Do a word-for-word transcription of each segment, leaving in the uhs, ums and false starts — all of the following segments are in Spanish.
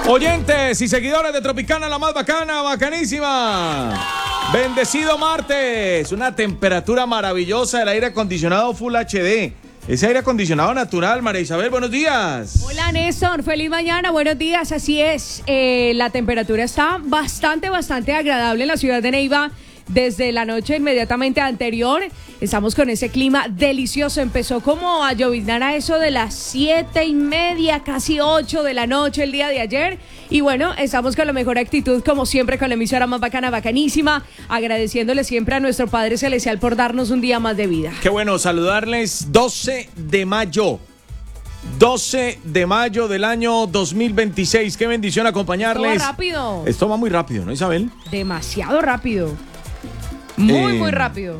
Oyentes y seguidores de Tropicana, la más bacana, bacanísima. Bendecido martes. Una temperatura maravillosa, el aire acondicionado Full H D. Ese aire acondicionado natural, María Isabel, buenos días. Hola Néstor, feliz mañana, buenos días, así es. Eh, la temperatura está bastante, bastante agradable en la ciudad de Neiva. Desde la noche inmediatamente anterior estamos con ese clima delicioso. Empezó como a lloviznar a eso de las siete y media, casi ocho de la noche el día de ayer. Y bueno, estamos con la mejor actitud como siempre con la emisora más bacana, bacanísima. Agradeciéndole siempre a nuestro Padre Celestial por darnos un día más de vida. Qué bueno saludarles. doce de mayo. doce de mayo del año dos mil veintiséis. Qué bendición acompañarles. Esto va rápido. Esto va muy rápido, ¿no, Isabel? Demasiado rápido. Muy, eh... muy rápido.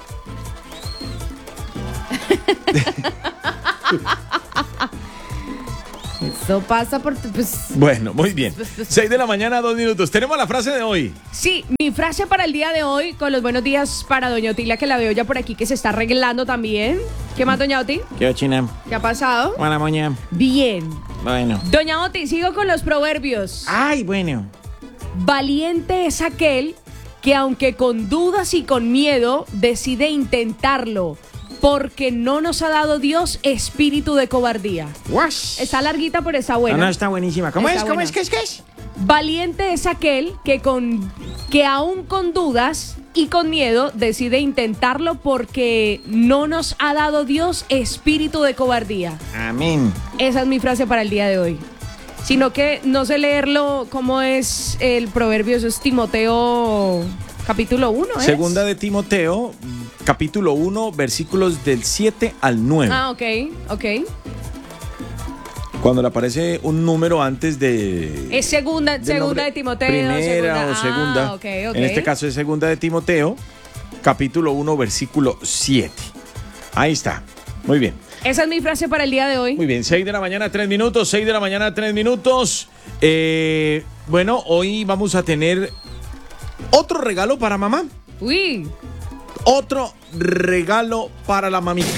Eso pasa por... Pues... Bueno, muy bien. seis de la mañana, dos minutos. Tenemos la frase de hoy. Sí, mi frase para el día de hoy, con los buenos días para doña Otilia, que la veo ya por aquí, que se está arreglando también. ¿Qué más, doña Oti? ¿Qué China? ¿Qué ha pasado? Buena mañana. Bien. Bueno. Doña Oti, sigo con los proverbios. Ay, bueno. Valiente es aquel que aunque con dudas y con miedo decide intentarlo, porque no nos ha dado Dios espíritu de cobardía. Wash. Está larguita, pero está buena. No, no, está buenísima. ¿Cómo está es? ¿Cómo buena. es? ¿Qué es? ¿Qué es? Valiente es aquel que, con, que aún con dudas y con miedo decide intentarlo, porque no nos ha dado Dios espíritu de cobardía. Amén. Esa es mi frase para el día de hoy. Sino que no sé leerlo, ¿cómo es el proverbio? Eso es Timoteo capítulo uno, ¿es? Segunda de Timoteo, capítulo uno, versículos del siete al nueve. Ah, ok, ok. Cuando le aparece un número antes de... Es segunda, segunda de Timoteo. Primera segunda. o segunda. Ah, okay, okay. En este caso es segunda de Timoteo, capítulo uno, versículo siete. Ahí está. Muy bien. Esa es mi frase para el día de hoy. Muy bien, seis de la mañana, tres minutos, seis de la mañana, tres minutos. Eh, bueno, hoy vamos a tener otro regalo para mamá. Uy. Otro regalo para la mamita.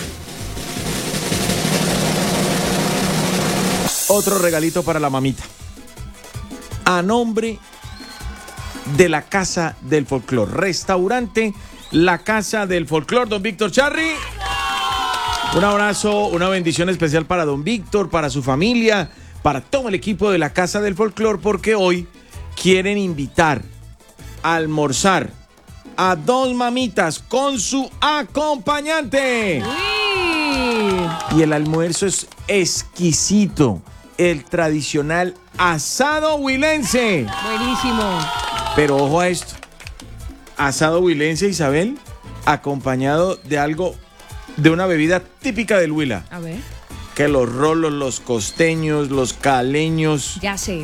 Otro regalito para la mamita. A nombre de la Casa del Folclor. Restaurante La Casa del Folclor. Don Víctor Charri. Un abrazo, una bendición especial para don Víctor, para su familia, para todo el equipo de la Casa del Folclor, porque hoy quieren invitar a almorzar a dos mamitas con su acompañante. Uy. Y el almuerzo es exquisito, el tradicional asado huilense. Buenísimo. Pero ojo a esto, asado huilense, Isabel, acompañado de algo, de una bebida típica del Huila. A ver. Que los rolos, los costeños, los caleños... Ya sé.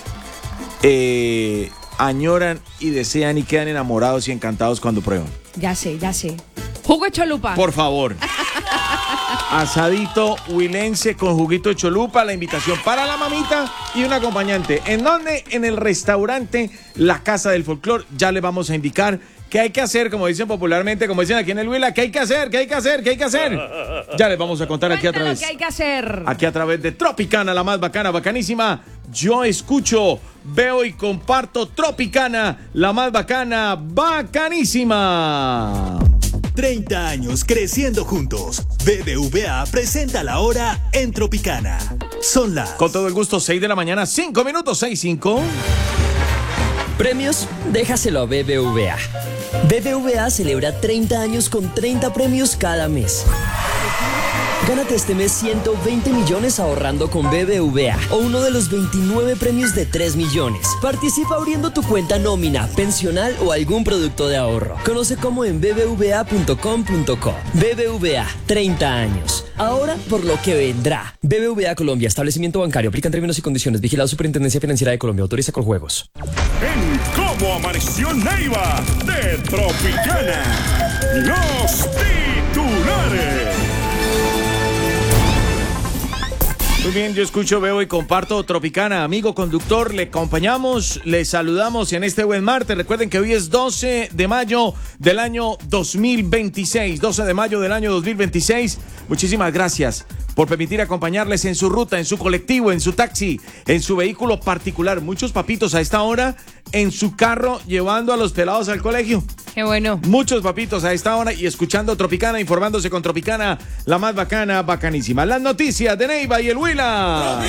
Eh, añoran y desean y quedan enamorados y encantados cuando prueban. Ya sé, ya sé. Jugo de cholupa. Por favor. Asadito huilense con juguito de cholupa, la invitación para la mamita y un acompañante. ¿En dónde? En el restaurante La Casa del Folclor. Ya le vamos a indicar qué hay que hacer, como dicen popularmente, como dicen aquí en el Huila, qué hay que hacer, qué hay que hacer, qué hay que hacer. Ya les vamos a contar aquí a través. ¿Qué hay que hacer? Aquí a través de Tropicana, la más bacana, bacanísima. Yo escucho, veo y comparto Tropicana, la más bacana, bacanísima. treinta años creciendo juntos. B B V A presenta la hora en Tropicana. Son las... Con todo el gusto, seis de la mañana, cinco minutos, seis, cinco. Premios, déjaselo a B B V A. B B V A celebra treinta años con treinta premios cada mes. Gánate este mes ciento veinte millones ahorrando con B B V A o uno de los veintinueve premios de tres millones. Participa abriendo tu cuenta nómina, pensional o algún producto de ahorro. Conoce cómo en b b v a punto com punto co. B B V A, treinta años. Ahora por lo que vendrá. B B V A Colombia, establecimiento bancario, aplican términos y condiciones. Vigilado Superintendencia Financiera de Colombia, autoriza con juegos. En Cómo Amaneció Neiva de Tropicana, los titulares. Muy bien, yo escucho, veo y comparto Tropicana. Amigo conductor, le acompañamos, le saludamos en este buen martes. Recuerden que hoy es doce de mayo del año dos mil veintiséis. doce de mayo del año dos mil veintiséis. Muchísimas gracias por permitir acompañarles en su ruta, en su colectivo, en su taxi, en su vehículo particular. Muchos papitos a esta hora en su carro llevando a los pelados al colegio. Qué bueno. Muchos papitos a esta hora y escuchando Tropicana, informándose con Tropicana, la más bacana, bacanísima. Las noticias de Neiva y el Huila.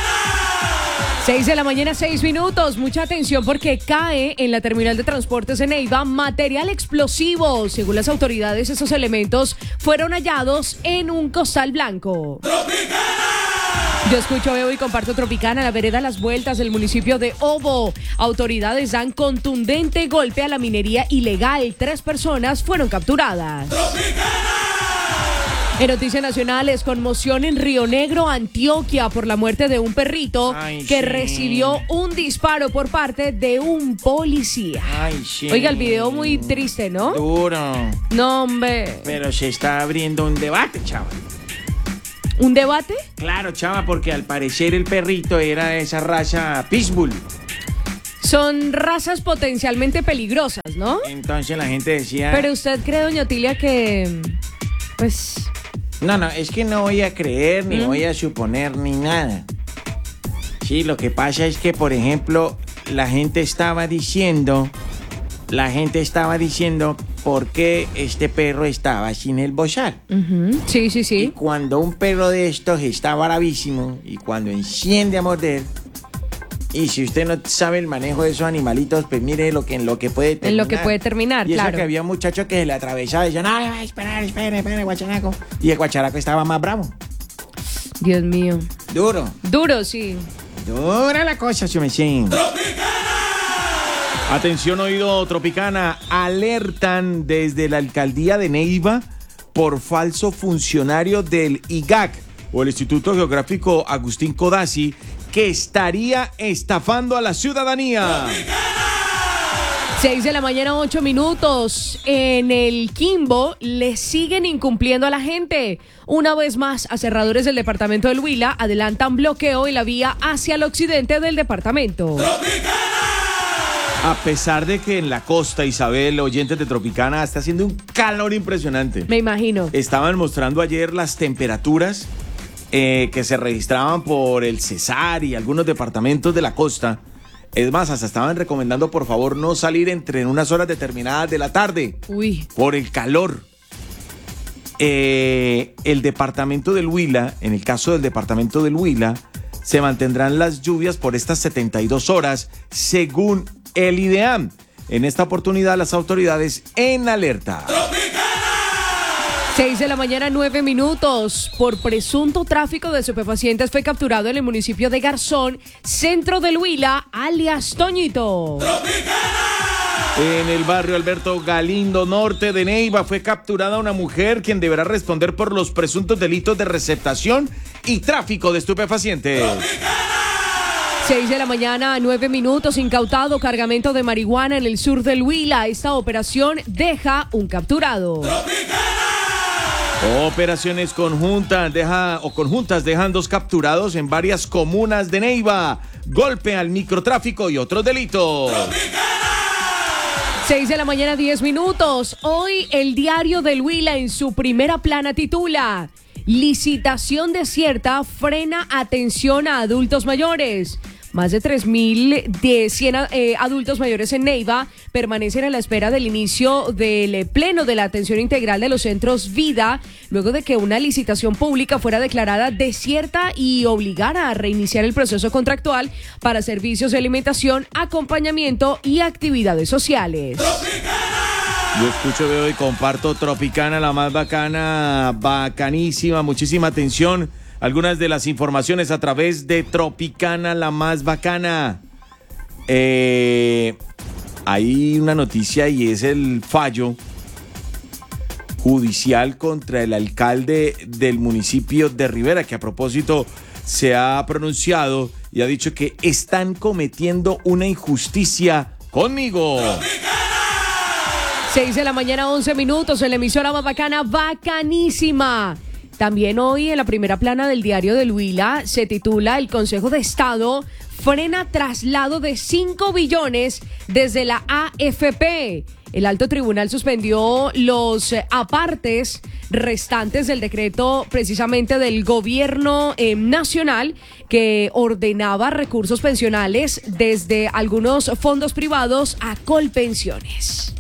seis de la mañana, seis minutos. Mucha atención porque cae en la terminal de transportes de Neiva material explosivo. Según las autoridades, esos elementos fueron hallados en un costal blanco. ¡Tropicana! Yo escucho, veo y comparto Tropicana, la vereda Las Vueltas del municipio de Obo. Autoridades dan contundente golpe a la minería ilegal. Tres personas fueron capturadas. ¡Tropicana! En noticias nacionales, conmoción en Río Negro, Antioquia, por la muerte de un perrito Ay, que sí. recibió un disparo por parte de un policía. Ay, sí. Oiga, el video muy triste, ¿no? Duro. No, hombre. Pero se está abriendo un debate, chava. ¿Un debate? Claro, chava, porque al parecer el perrito era de esa raza Pitbull. Son razas potencialmente peligrosas, ¿no? Entonces la gente decía... Pero usted cree, doña Otilia, que... Pues... No, no, es que no voy a creer, ni ¿Mm? voy a suponer, ni nada. Sí, lo que pasa es que, por ejemplo, la gente estaba diciendo... La gente estaba diciendo por qué este perro estaba sin el bozal. Uh-huh. Sí, sí, Y sí. cuando un perro de estos está bravísimo y cuando enciende a morder, y si usted no sabe el manejo de esos animalitos, pues mire lo que, en lo que puede terminar. En lo que puede terminar, y eso claro. que había un muchacho que se le atravesaba y decía, no, no, espera, espera, espera, guacharaco. Y el guacharaco estaba más bravo. Dios mío. Duro. Duro, sí. Dura la cosa, su mesín. Atención, oído Tropicana, alertan desde la alcaldía de Neiva por falso funcionario del I G A C o el Instituto Geográfico Agustín Codazzi que estaría estafando a la ciudadanía. seis de la mañana, ocho minutos. En el Quimbo le siguen incumpliendo a la gente. Una vez más, aserradores del departamento del Huila adelantan bloqueo en la vía hacia el occidente del departamento. A pesar de que en la costa, Isabel, oyentes de Tropicana, está haciendo un calor impresionante. Me imagino. Estaban mostrando ayer las temperaturas eh, que se registraban por el Cesar y algunos departamentos de la costa. Es más, hasta estaban recomendando por favor no salir entre en unas horas determinadas de la tarde. Uy. Por el calor. Eh, el departamento del Huila, en el caso del departamento del Huila, se mantendrán las lluvias por estas setenta y dos horas, según el IDEAM. En esta oportunidad, las autoridades en alerta. seis de la mañana, nueve minutos. Por presunto tráfico de estupefacientes fue capturado en el municipio de Garzón, centro del Huila, alias Toñito. En el barrio Alberto Galindo Norte de Neiva fue capturada una mujer quien deberá responder por los presuntos delitos de receptación y tráfico de estupefacientes. seis de la mañana, nueve minutos. Incautado cargamento de marihuana en el sur del Huila. Esta operación deja un capturado. Operaciones conjuntas deja o conjuntas dejan dos capturados en varias comunas de Neiva. Golpe al microtráfico y otros delitos. seis de la mañana, diez minutos. Hoy el diario del Huila en su primera plana titula: licitación desierta frena atención a adultos mayores. Más de tres mil de cien eh, adultos mayores en Neiva permanecen a la espera del inicio del pleno de la atención integral de los centros Vida, luego de que una licitación pública fuera declarada desierta y obligara a reiniciar el proceso contractual para servicios de alimentación, acompañamiento y actividades sociales. Yo escucho, veo y comparto Tropicana, la más bacana, bacanísima, muchísima atención. Algunas de las informaciones a través de Tropicana, la más bacana. Eh, hay una noticia y es el fallo judicial contra el alcalde del municipio de Rivera, que a propósito se ha pronunciado y ha dicho que están cometiendo una injusticia conmigo. seis de la mañana, once minutos, en la emisora más bacana, bacanísima. También hoy en la primera plana del diario del Huila se titula: el Consejo de Estado frena traslado de cinco billones desde la A F P. El alto tribunal suspendió los apartes restantes del decreto precisamente del gobierno eh, nacional que ordenaba recursos pensionales desde algunos fondos privados a Colpensiones.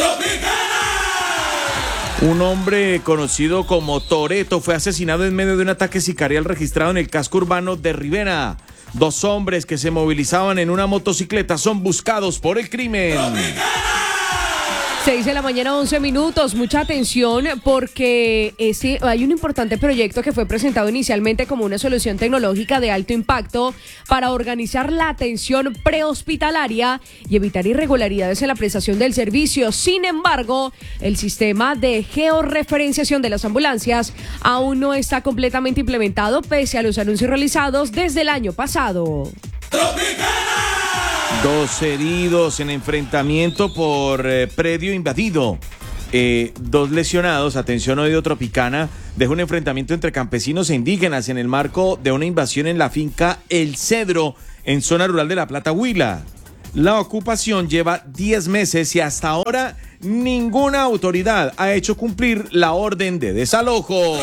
Un hombre conocido como Toretto fue asesinado en medio de un ataque sicarial registrado en el casco urbano de Rivera. Dos hombres que se movilizaban en una motocicleta son buscados por el crimen. seis de la mañana, once minutos. Mucha atención porque ese, hay un importante proyecto que fue presentado inicialmente como una solución tecnológica de alto impacto para organizar la atención prehospitalaria y evitar irregularidades en la prestación del servicio. Sin embargo, el sistema de georreferenciación de las ambulancias aún no está completamente implementado pese a los anuncios realizados desde el año pasado. Dos heridos en enfrentamiento por eh, predio invadido. Eh, dos lesionados, atención Oído Tropicana, dejó un enfrentamiento entre campesinos e indígenas en el marco de una invasión en la finca El Cedro, en zona rural de La Plata, Huila. La ocupación lleva diez meses y hasta ahora ninguna autoridad ha hecho cumplir la orden de desalojo.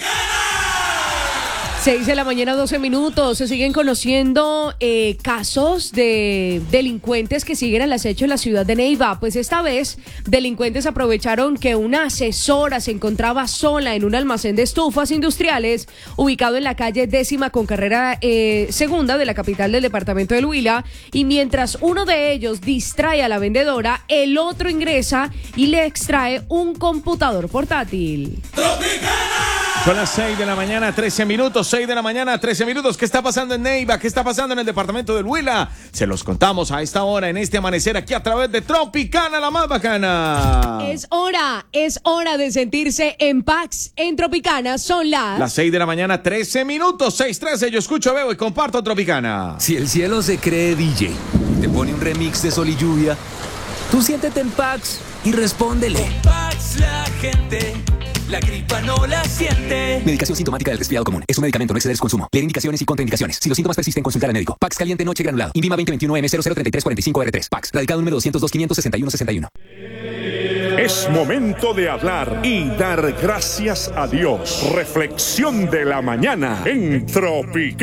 seis de la mañana, doce minutos. Se siguen conociendo eh, casos de delincuentes que siguen al acecho en la ciudad de Neiva. Pues esta vez, delincuentes aprovecharon que una asesora se encontraba sola en un almacén de estufas industriales ubicado en la calle décima con carrera eh, segunda de la capital del departamento del Huila. Y mientras uno de ellos distrae a la vendedora, el otro ingresa y le extrae un computador portátil. Son las seis de la mañana, trece minutos, seis de la mañana, trece minutos. ¿Qué está pasando en Neiva? ¿Qué está pasando en el departamento del Huila? Se los contamos a esta hora, en este amanecer, aquí a través de Tropicana, la más bacana. Es hora, es hora de sentirse en Pax en Tropicana. Son las... Las seis de la mañana, trece minutos, seis trece. Yo escucho, veo y comparto Tropicana. Si el cielo se cree D J y te pone un remix de Sol y Lluvia, tú siéntete en Pax y respóndele. En Pax la gente... la gripa no la siente. Medicación sintomática del resfriado común. Es un medicamento, no exceder su consumo. Leer indicaciones y contraindicaciones. Si los síntomas persisten, consultar al médico. Pax caliente noche granulado. Invima veinte veintiuno M cero cero treinta y tres cuarenta y cinco R tres. Pax. Radicado número doscientos dos, quinientos sesenta y uno, sesenta y uno. Es momento de hablar y dar gracias a Dios. Reflexión de la mañana en Tropicana.